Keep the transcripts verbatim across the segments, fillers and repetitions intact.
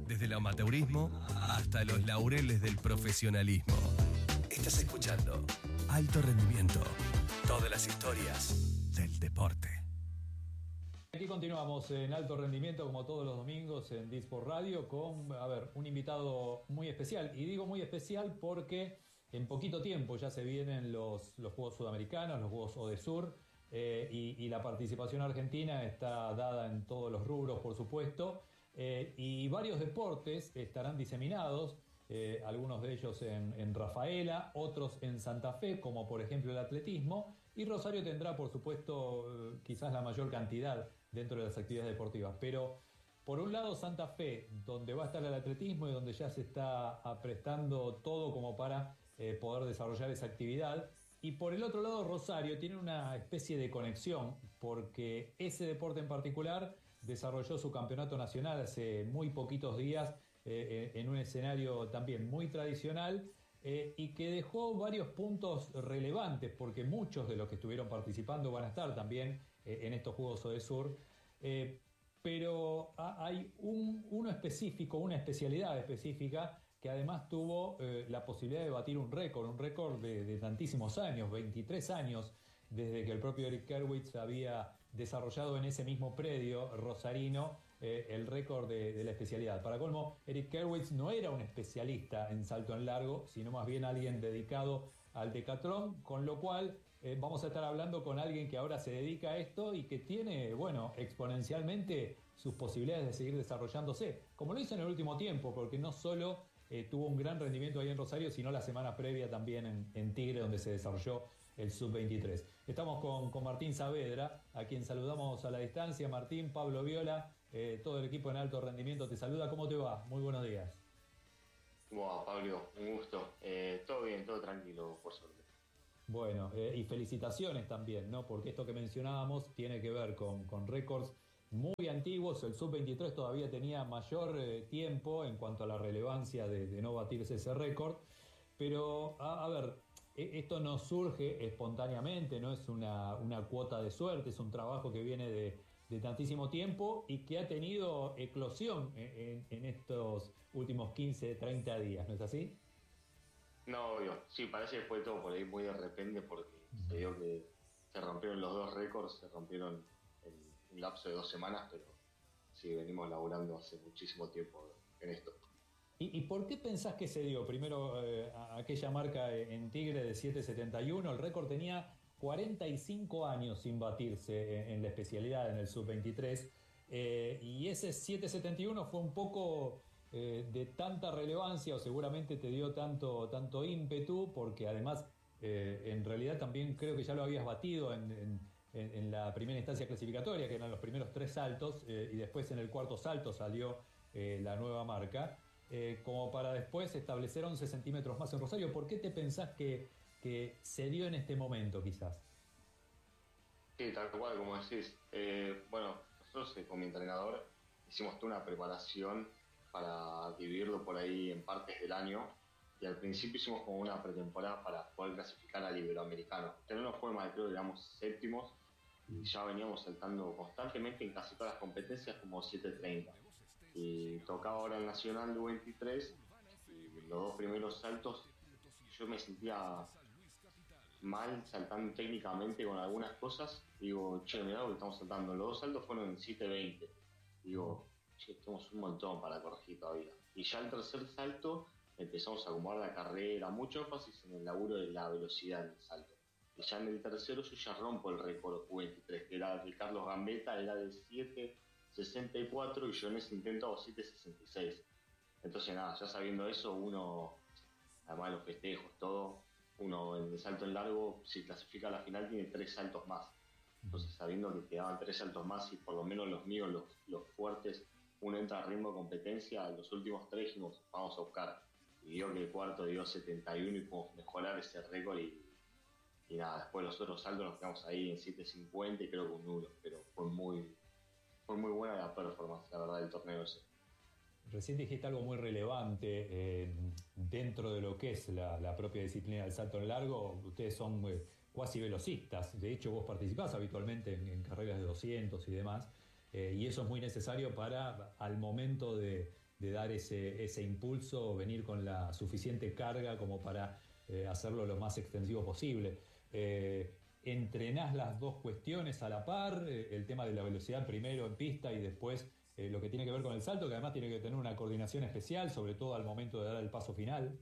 desde el amateurismo hasta los laureles del profesionalismo. Estás escuchando Alto Rendimiento, todas las historias del deporte. Aquí continuamos en Alto Rendimiento, como todos los domingos en Disport Radio, con, a ver, un invitado muy especial. Y digo muy especial porque en poquito tiempo ya se vienen los, los Juegos Sudamericanos, los Juegos Odesur, eh, y, y la participación argentina está dada en todos los rubros, por supuesto, eh, y varios deportes estarán diseminados, eh, algunos de ellos en, en Rafaela, otros en Santa Fe, como por ejemplo el atletismo, y Rosario tendrá, por supuesto, eh, quizás la mayor cantidad dentro de las actividades deportivas. Pero por un lado Santa Fe, donde va a estar el atletismo y donde ya se está aprestando todo como para eh, poder desarrollar esa actividad. Y por el otro lado Rosario tiene una especie de conexión, porque ese deporte en particular desarrolló su campeonato nacional hace muy poquitos días eh, en un escenario también muy tradicional, eh, y que dejó varios puntos relevantes, porque muchos de los que estuvieron participando van a estar también eh, en estos Juegos Odesur. Eh, pero hay un, uno específico, una especialidad específica que además tuvo eh, la posibilidad de batir un récord, un récord de, de tantísimos años, veintitrés años, desde que el propio Eric Kerwitz había desarrollado en ese mismo predio rosarino eh, el récord de, de la especialidad. Para colmo, Eric Kerwitz no era un especialista en salto en largo, sino más bien alguien dedicado al decatlón, con lo cual eh, vamos a estar hablando con alguien que ahora se dedica a esto y que tiene, bueno, exponencialmente sus posibilidades de seguir desarrollándose, como lo hizo en el último tiempo, porque no solo eh, tuvo un gran rendimiento ahí en Rosario, sino la semana previa también en, en Tigre, donde se desarrolló el sub veintitrés. Estamos con, con Martín Saavedra, a quien saludamos a la distancia. Martín, Pablo Viola, eh, todo el equipo en Alto Rendimiento te saluda. ¿Cómo te va? Muy buenos días. Wow, Pablo, un gusto. Eh, todo bien, todo tranquilo, por suerte. Bueno, eh, y felicitaciones también, ¿no? Porque esto que mencionábamos tiene que ver con, con récords muy antiguos. El sub veintitrés todavía tenía mayor eh, tiempo en cuanto a la relevancia de, de no batirse ese récord. Pero, a, a ver, esto no surge espontáneamente, no es una, una cuota de suerte, es un trabajo que viene de, de tantísimo tiempo y que ha tenido eclosión en, en, en estos últimos quince, treinta días, ¿no es así? No, obvio. Sí, parece que fue todo por ahí muy de repente porque uh-huh. se dio que se rompieron los dos récords, se rompieron en un lapso de dos semanas, pero sí, venimos laburando hace muchísimo tiempo en esto. ¿Y, ¿Y por qué pensás que se dio? Primero, eh, aquella marca en Tigre de siete setenta y uno, el récord tenía cuarenta y cinco años sin batirse en, en la especialidad, en el sub veintitrés, eh, y ese siete setenta y uno fue un poco eh, de tanta relevancia, o seguramente te dio tanto, tanto ímpetu, porque además eh, en realidad también creo que ya lo habías batido en, en, en la primera instancia clasificatoria, que eran los primeros tres saltos, eh, y después en el cuarto salto salió eh, la nueva marca. Eh, como para después establecer once centímetros más en Rosario. ¿Por qué te pensás que, que se dio en este momento, quizás? Sí, tal cual, como decís. Eh, bueno, nosotros eh, con mi entrenador hicimos toda una preparación para dividirlo por ahí en partes del año, y al principio hicimos como una pretemporada para poder clasificar al Iberoamericano. Que no nos fue mal, creo que éramos séptimos y ya veníamos saltando constantemente en casi todas las competencias como siete treinta. Y tocaba ahora el Nacional de veintitrés, y los dos primeros saltos yo me sentía mal saltando técnicamente con algunas cosas. Digo, che, mirá lo que estamos saltando. Los dos saltos fueron en siete veinte. Digo, che, tenemos un montón para corregir todavía. Y ya el tercer salto empezamos a acomodar la carrera, mucho énfasis en el laburo de la velocidad del salto. Y ya en el tercero yo ya rompo el récord veintitrés, que era de Carlos Gambetta, era de siete sesenta y cuatro, y yo en ese intento hago siete sesenta y seis. Entonces nada, ya sabiendo eso, uno, además de los festejos, todo, uno en el salto en largo, si clasifica a la final, tiene tres saltos más. Entonces, sabiendo que quedaban tres saltos más y por lo menos los míos, los, los fuertes, uno entra a ritmo de competencia, los últimos tres dijimos, vamos a buscar. Y vio que el cuarto dio setenta y uno y podemos mejorar ese récord, y, y nada, después los otros saltos nos quedamos ahí en siete cincuenta y creo que un uno, pero fue muy, fue muy buena la performance, la verdad, del torneo ese. Recién dijiste algo muy relevante eh, dentro de lo que es la, la propia disciplina del salto en largo. Ustedes son eh, cuasi velocistas, de hecho vos participás habitualmente en, en carreras de doscientos y demás, eh, y eso es muy necesario para, al momento de, de dar ese, ese impulso, venir con la suficiente carga como para eh, hacerlo lo más extensivo posible. Eh, ¿Entrenás las dos cuestiones a la par? Eh, el tema de la velocidad primero en pista y después eh, lo que tiene que ver con el salto, que además tiene que tener una coordinación especial, sobre todo al momento de dar el paso final.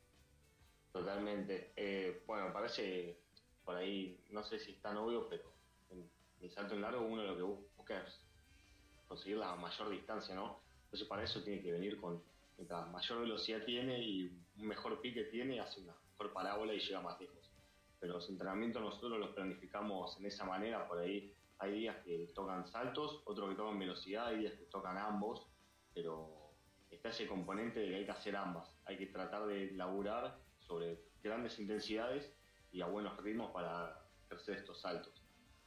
Totalmente. Eh, bueno, parece por ahí, no sé si es tan obvio, pero en el salto en largo uno lo que busca es conseguir la mayor distancia, ¿no? Entonces para eso tiene que venir con, mientras mayor velocidad tiene y un mejor pique tiene, hace una mejor parábola y llega más lejos. Pero los entrenamientos nosotros los planificamos en esa manera, por ahí hay días que tocan saltos, otros que tocan velocidad, hay días que tocan ambos, pero está ese componente de que hay que hacer ambas, hay que tratar de laburar sobre grandes intensidades y a buenos ritmos para ejercer estos saltos.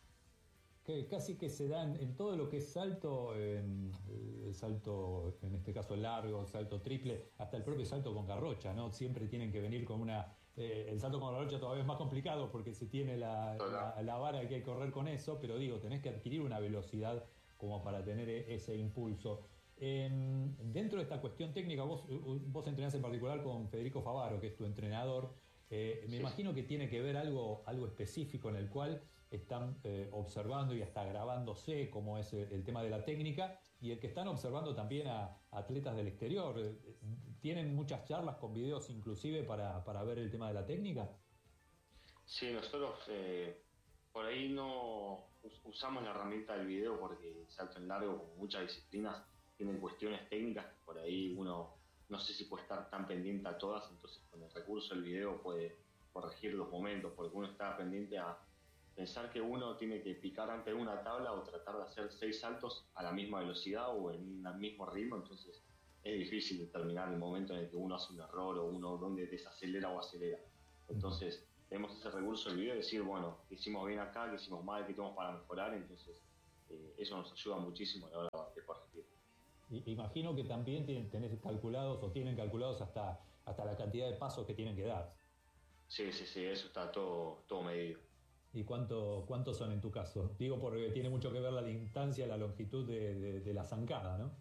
Que casi que se dan en todo lo que es salto, eh, el salto en este caso largo, salto triple, hasta el propio salto con garrocha, ¿no? Siempre tienen que venir con una... Eh, el salto con garrocha todavía es más complicado porque se tiene la, la, la vara que hay que correr con eso, pero digo, tenés que adquirir una velocidad como para tener ese impulso. Eh, dentro de esta cuestión técnica, vos, vos entrenás en particular con Federico Favaro, que es tu entrenador. Eh, me sí. imagino que tiene que ver algo, algo específico en el cual están eh, observando y hasta grabándose, como es el, el tema de la técnica, y el que están observando también a, a atletas del exterior. Eh, ¿Tienen muchas charlas con videos inclusive para, para ver el tema de la técnica? Sí, nosotros eh, por ahí no usamos la herramienta del video porque el salto en largo, como muchas disciplinas, tienen cuestiones técnicas que por ahí uno no sé si puede estar tan pendiente a todas, entonces con el recurso del video puede corregir los momentos, porque uno está pendiente a pensar que uno tiene que picar ante una tabla o tratar de hacer seis saltos a la misma velocidad o en el mismo ritmo, entonces es difícil determinar el momento en el que uno hace un error o uno donde desacelera o acelera. Entonces tenemos ese recurso del video de decir, bueno, que hicimos bien acá, que hicimos mal, que tenemos para mejorar, entonces eh, eso nos ayuda muchísimo a la hora de corregir. Imagino que también tienen, tenés calculados o tienen calculados hasta, hasta la cantidad de pasos que tienen que dar. Sí, sí, sí, eso está todo, todo medido. ¿Y cuánto, cuántos son en tu caso? Digo porque tiene mucho que ver la distancia, la longitud de, de, de la zancada, ¿no?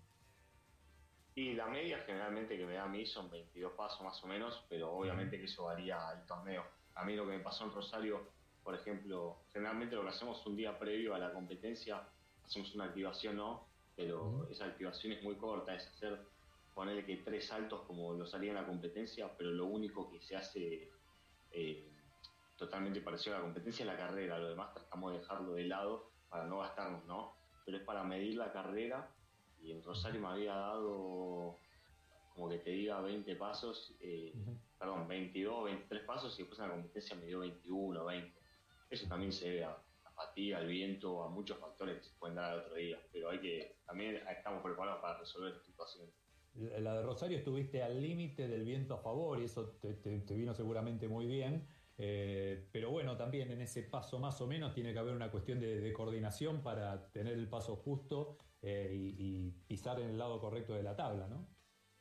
Y la media generalmente que me da a mí son veintidós pasos más o menos, pero obviamente que eso varía al torneo. A mí lo que me pasó en Rosario, por ejemplo, generalmente lo que hacemos un día previo a la competencia, hacemos una activación, ¿no? Pero uh-huh. esa activación es muy corta, es hacer, ponerle que tres saltos como lo salía en la competencia, pero lo único que se hace eh, totalmente parecido a la competencia es la carrera, lo demás tratamos de dejarlo de lado para no gastarnos, ¿no? Pero es para medir la carrera, y en Rosario me había dado, como que te diga, veinte pasos, eh, uh-huh. perdón, veintidós, veintitrés pasos, y después en la competencia me dio veintiuno, veinte. Eso también se ve a fatiga, al viento, a muchos factores que se pueden dar al otro día, pero hay que, también estamos preparados para resolver esta situación. La de Rosario estuviste al límite del viento a favor y eso te, te, te vino seguramente muy bien, eh, pero bueno, también en ese paso más o menos tiene que haber una cuestión de, de coordinación para tener el paso justo eh, y, y pisar en el lado correcto de la tabla, ¿no?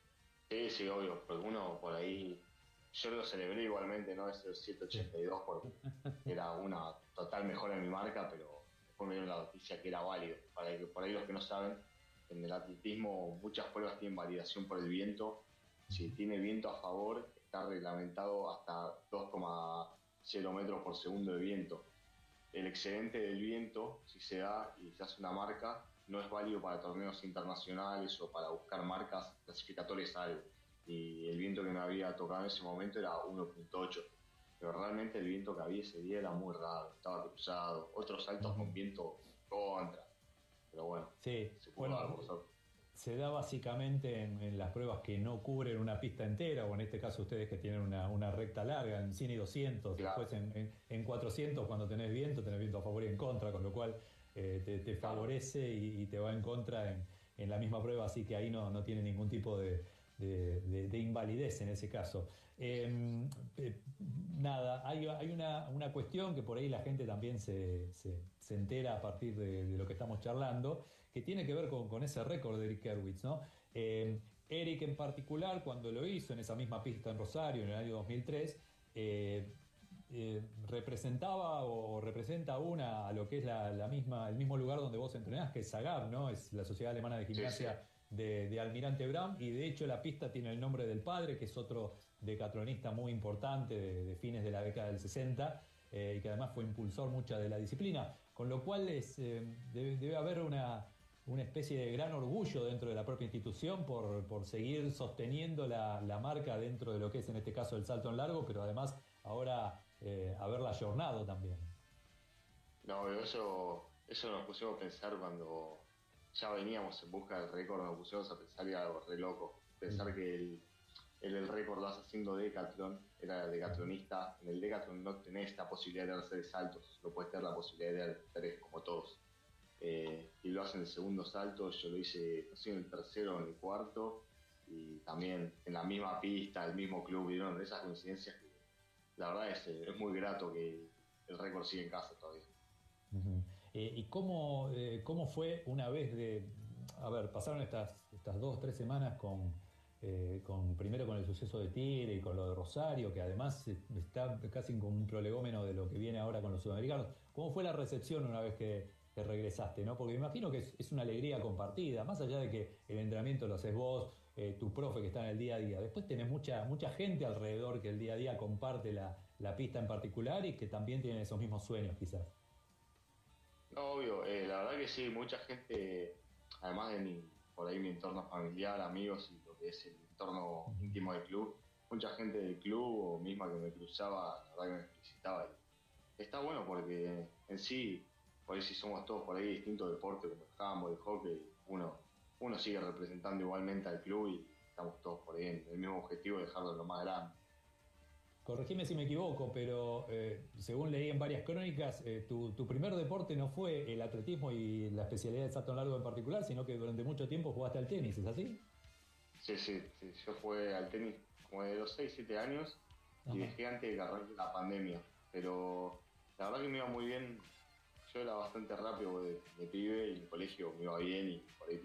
Sí, sí, obvio, porque uno por ahí, yo lo celebré igualmente, ¿no? Ese siete ochenta y dos porque era una total mejora en mi marca, pero después me dieron la noticia que era válido. Para que por ahí los que no saben, en el atletismo muchas pruebas tienen validación por el viento. Si tiene viento a favor, está reglamentado hasta dos coma cero metros por segundo de viento. El excedente del viento, si se da y se hace una marca, no es válido para torneos internacionales o para buscar marcas clasificatorias a algo. Y el viento que me había tocado en ese momento era uno punto ocho, pero realmente el viento que había ese día era muy raro, estaba cruzado, otros saltos con viento contra, pero bueno, sí, se pudo bueno, dar por suerte. Se da básicamente en, en las pruebas que no cubren una pista entera, o en este caso ustedes que tienen una, una recta larga, en cien y doscientos, claro. Después en, en, en cuatrocientos cuando tenés viento, tenés viento a favor y en contra, con lo cual eh, te, te favorece y, y te va en contra en, en la misma prueba, así que ahí no, no tiene ningún tipo de, de, de, de invalidez en ese caso. Eh, eh, nada, hay, hay una, una cuestión que por ahí la gente también se, se, se entera a partir de, de lo que estamos charlando, que tiene que ver con, con ese récord de Eric Kerwitz, ¿no? Eh, Eric en particular, cuando lo hizo en esa misma pista en Rosario en el año dos mil tres, eh, eh, representaba o representa aún a, a lo que es la, la misma, el mismo lugar donde vos entrenás, que es SAGAB, ¿no? Es la Sociedad Alemana de Gimnasia, sí, sí. de, de Almirante Brown, y de hecho la pista tiene el nombre del padre, que es otro decathlonista muy importante de, de fines de la década del sesenta, eh, y que además fue impulsor mucha de la disciplina, con lo cual es, eh, debe, debe haber una, una especie de gran orgullo dentro de la propia institución por, por seguir sosteniendo la, la marca dentro de lo que es en este caso el salto en largo, pero además ahora eh, haberla ayornado también. No, eso, eso nos pusimos a pensar cuando ya veníamos en busca del récord, nos pusimos a pensar y era algo re loco. Pensar que el, el, el récord lo hace haciendo decathlon, era decathlonista. En el decathlon no tenés la posibilidad de hacer saltos, no puedes tener la posibilidad de hacer tres como todos. Eh, y lo hace en el segundo salto, yo lo hice, no sé, en el tercero o en el cuarto, y también en la misma pista, el mismo club, vieron esas coincidencias que la verdad es, es muy grato que el récord siga en casa todavía. Uh-huh. Eh, ¿Y cómo, eh, cómo fue una vez de... A ver, pasaron estas, estas dos, tres semanas con, eh, con primero con el suceso de Tigre y con lo de Rosario, que además está casi como un prolegómeno de lo que viene ahora con los sudamericanos. ¿Cómo fue la recepción una vez que, que regresaste, ¿no? Porque me imagino que es, es una alegría compartida, más allá de que el entrenamiento lo haces vos, eh, tu profe que está en el día a día. Después tenés mucha, mucha gente alrededor que el día a día comparte la, la pista en particular y que también tienen esos mismos sueños quizás. No, obvio, eh, la verdad que sí, mucha gente, además de mi, por ahí mi entorno familiar, amigos y lo que es el entorno íntimo del club, mucha gente del club o misma que me cruzaba, la verdad que me felicitaba. Y está bueno porque en sí, por ahí si somos todos por ahí distintos deportes como el handball, el hockey, uno, uno sigue representando igualmente al club y estamos todos por ahí en el mismo objetivo de dejarlo en lo más grande. Corregime si me equivoco, pero eh, según leí en varias crónicas, eh, tu, tu primer deporte no fue el atletismo y la especialidad de salto en largo en particular, sino que durante mucho tiempo jugaste al tenis, ¿es así? Sí, sí, sí, yo jugué al tenis como de los seis siete años y Ajá. dejé antes de que arranque la pandemia, pero la verdad que me iba muy bien, yo era bastante rápido de, de pibe y en el colegio me iba bien y por ahí